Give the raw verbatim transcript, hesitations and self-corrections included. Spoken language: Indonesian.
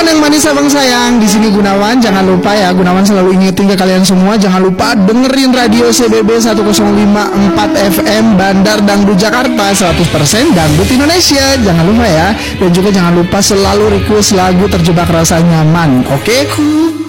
yang manis abang sayang, di sini Gunawan. Jangan lupa ya, Gunawan selalu ingetin ke kalian semua, jangan lupa dengerin radio C B B seratus lima puluh empat F M Bandar Dangdut Jakarta, seratus persen Dangdut Indonesia. Jangan lupa ya. Dan juga jangan lupa selalu request lagu Terjebak Rasa Nyaman. Oke? Okay?